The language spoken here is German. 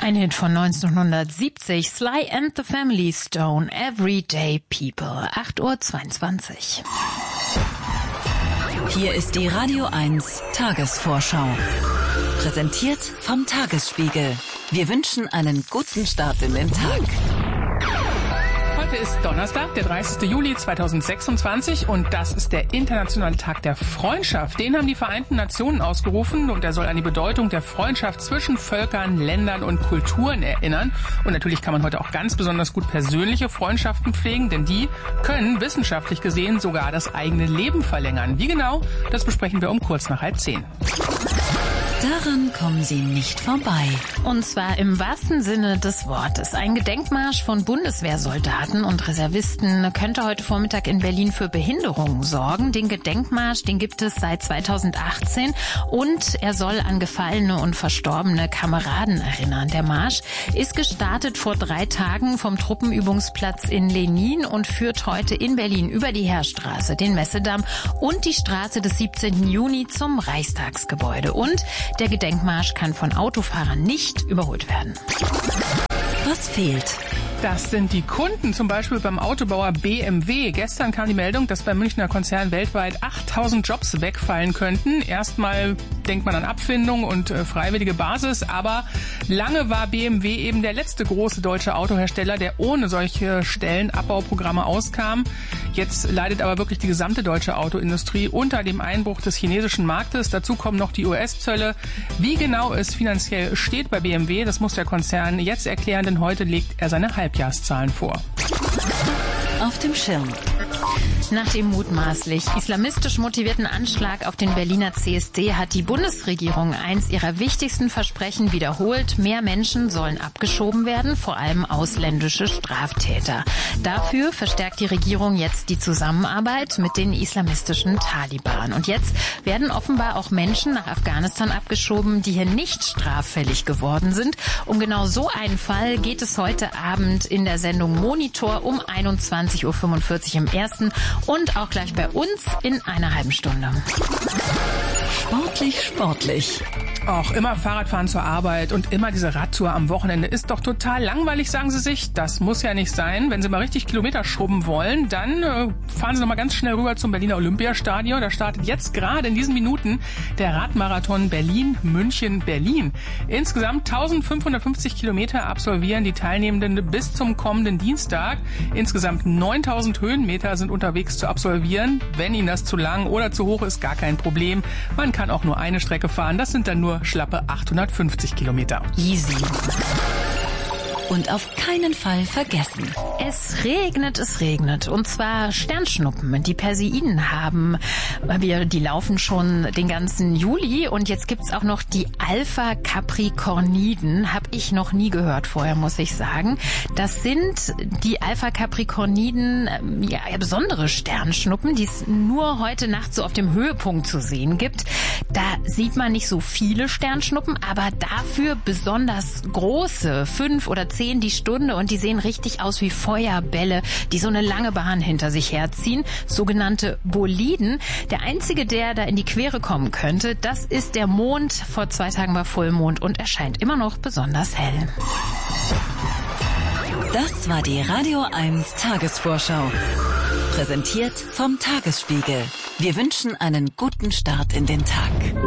Ein Hit von 1970, Sly and the Family Stone, Everyday People, 8:22 Uhr. Hier ist die Radio 1 Tagesvorschau. Präsentiert vom Tagesspiegel. Wir wünschen einen guten Start in den Tag. Heute ist Donnerstag, der 30. Juli 2026 und das ist der Internationale Tag der Freundschaft. Den haben die Vereinten Nationen ausgerufen und er soll an die Bedeutung der Freundschaft zwischen Völkern, Ländern und Kulturen erinnern. Und natürlich kann man heute auch ganz besonders gut persönliche Freundschaften pflegen, denn die können wissenschaftlich gesehen sogar das eigene Leben verlängern. Wie genau, das besprechen wir um kurz nach 9:30. Daran kommen Sie nicht vorbei. Und zwar im wahrsten Sinne des Wortes. Ein Gedenkmarsch von Bundeswehrsoldaten und Reservisten könnte heute Vormittag in Berlin für Behinderungen sorgen. Den Gedenkmarsch, den gibt es seit 2018 und er soll an gefallene und verstorbene Kameraden erinnern. Der Marsch ist gestartet vor 3 Tagen vom Truppenübungsplatz in Lenin und führt heute in Berlin über die Heerstraße, den Messedamm und die Straße des 17. Juni zum Reichstagsgebäude. Und der Gedenkmarsch kann von Autofahrern nicht überholt werden. Was fehlt? Das sind die Kunden, zum Beispiel beim Autobauer BMW. Gestern kam die Meldung, dass beim Münchner Konzern weltweit 8000 Jobs wegfallen könnten. Erstmal denkt man an Abfindung und freiwillige Basis, aber lange war BMW eben der letzte große deutsche Autohersteller, der ohne solche Stellenabbauprogramme auskam. Jetzt leidet aber wirklich die gesamte deutsche Autoindustrie unter dem Einbruch des chinesischen Marktes. Dazu kommen noch die US-Zölle. Wie genau es finanziell steht bei BMW, das muss der Konzern jetzt erklären, denn heute legt er seine Halbjahreszahlen vor. Auf dem Schirm. Nach dem mutmaßlich islamistisch motivierten Anschlag auf den Berliner CSD hat die Bundesregierung eins ihrer wichtigsten Versprechen wiederholt. Mehr Menschen sollen abgeschoben werden, vor allem ausländische Straftäter. Dafür verstärkt die Regierung jetzt die Zusammenarbeit mit den islamistischen Taliban. Und jetzt werden offenbar auch Menschen nach Afghanistan abgeschoben, die hier nicht straffällig geworden sind. Um genau so einen Fall geht es heute Abend in der Sendung Monitor um 21:45 Uhr im Ersten und auch gleich bei uns in einer halben Stunde. Sportlich. Auch immer Fahrradfahren zur Arbeit und immer diese Radtour am Wochenende ist doch total langweilig, sagen Sie sich. Das muss ja nicht sein. Wenn Sie mal richtig Kilometer schrubben wollen, dann fahren Sie noch mal ganz schnell rüber zum Berliner Olympiastadion. Da startet jetzt gerade in diesen Minuten der Radmarathon Berlin-München-Berlin. Insgesamt 1550 Kilometer absolvieren die Teilnehmenden bis zum kommenden Dienstag. Insgesamt 9000 Höhenmeter sind unterwegs zu absolvieren. Wenn Ihnen das zu lang oder zu hoch ist, gar kein Problem. Man kann auch nur eine Strecke fahren. Das sind dann nur schlappe 850 Kilometer. Easy. Und auf keinen Fall vergessen. Es regnet. Und zwar Sternschnuppen, die Perseiden haben. Die laufen schon den ganzen Juli. Und jetzt gibt's auch noch die Alpha-Capricorniden. Hab ich noch nie gehört vorher, muss ich sagen. Das sind die Alpha-Capricorniden, besondere Sternschnuppen, die es nur heute Nacht so auf dem Höhepunkt zu sehen gibt. Da sieht man nicht so viele Sternschnuppen, aber dafür besonders große, 5 oder 10 die Stunde und die sehen richtig aus wie Feuerbälle, die so eine lange Bahn hinter sich herziehen, sogenannte Boliden. Der einzige, der da in die Quere kommen könnte, das ist der Mond. Vor 2 Tagen war Vollmond und er scheint immer noch besonders hell. Das war die Radio 1 Tagesvorschau. Präsentiert vom Tagesspiegel. Wir wünschen einen guten Start in den Tag.